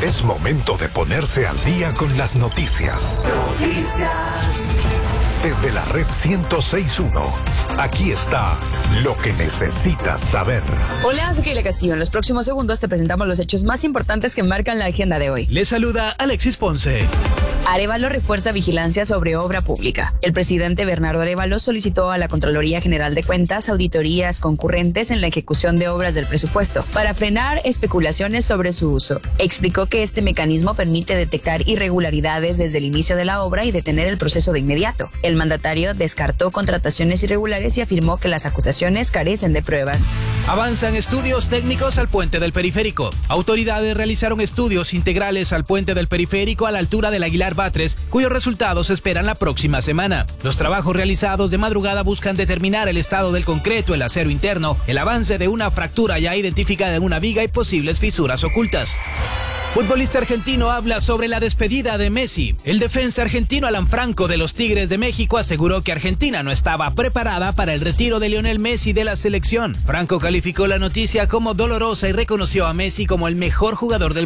Es momento de ponerse al día con las noticias. Desde la red 106.1, aquí está lo que necesitas saber. Hola, soy Keila Castillo. En los próximos segundos te presentamos los hechos más importantes que marcan la agenda de hoy. Les saluda Alexis Ponce. Arévalo refuerza vigilancia sobre obra pública. El presidente Bernardo Arévalo solicitó a la Contraloría General de Cuentas auditorías concurrentes en la ejecución de obras del presupuesto para frenar especulaciones sobre su uso. Explicó que este mecanismo permite detectar irregularidades desde el inicio de la obra y detener el proceso de inmediato. El mandatario descartó contrataciones irregulares y afirmó que las acusaciones carecen de pruebas. Avanzan estudios técnicos al puente del Periférico. Autoridades realizaron estudios integrales al puente del Periférico a la altura del Aguilar Batres, cuyos resultados se esperan la próxima semana. Los trabajos realizados de madrugada buscan determinar el estado del concreto, el acero interno, el avance de una fractura ya identificada en una viga y posibles fisuras ocultas. Futbolista argentino habla sobre la despedida de Messi. El defensa argentino Alan Franco de los Tigres de México aseguró que Argentina no estaba preparada para el retiro de Lionel Messi de la selección. Franco calificó la noticia como dolorosa y reconoció a Messi como el mejor jugador del